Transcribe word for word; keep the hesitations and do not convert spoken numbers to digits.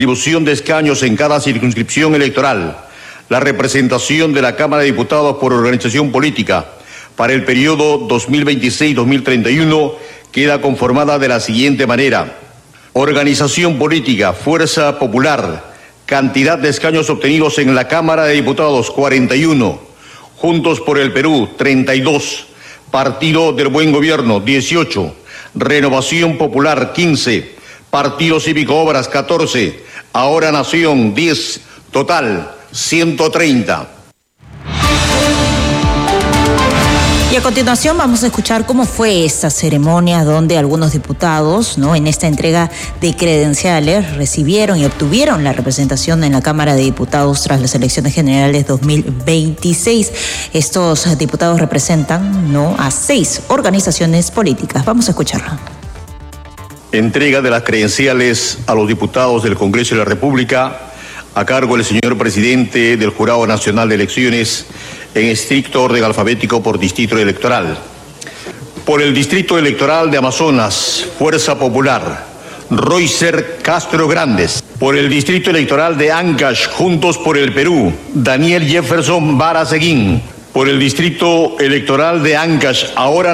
Distribución de escaños en cada circunscripción electoral. La representación de la Cámara de Diputados por organización política para el periodo dos mil veintiséis a dos mil treinta y uno queda conformada de la siguiente manera. Organización política, Fuerza Popular, cantidad de escaños obtenidos en la Cámara de Diputados, cuarenta y uno. Juntos por el Perú, treinta y dos. Partido del Buen Gobierno, dieciocho. Renovación Popular, quince. Partido Cívico Obras, catorce. Ahora Nación, diez. Total, ciento treinta. Y a continuación vamos a escuchar cómo fue esta ceremonia donde algunos diputados, ¿no?, en esta entrega de credenciales recibieron y obtuvieron la representación en la Cámara de Diputados tras las elecciones generales dos mil veintiséis. Estos diputados representan, ¿no?, a seis organizaciones políticas. Vamos a escucharlo. Entrega de las credenciales a los diputados del Congreso de la República a cargo del señor presidente del Jurado Nacional de Elecciones en estricto orden alfabético por distrito electoral. Por el Distrito Electoral de Amazonas, Fuerza Popular, Roycer Castro Grandes. Por el Distrito Electoral de Ancash, Juntos por el Perú, Daniel Jefferson Vara Seguín. Por el Distrito Electoral de Ancash, ahora